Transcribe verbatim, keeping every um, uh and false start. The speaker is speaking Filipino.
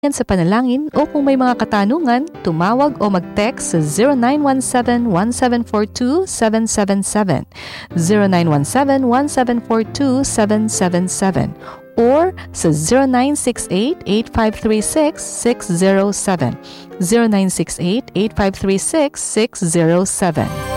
sa panalangin o kung may mga katanungan, tumawag o mag-text sa zero nine one seven, one seven four two, seven seven seven, zero nine one seven, one seven four two, seven seven seven, or sa zero nine six eight, eight five three six, six zero seven, zero nine six eight, eight five three six, six zero seven.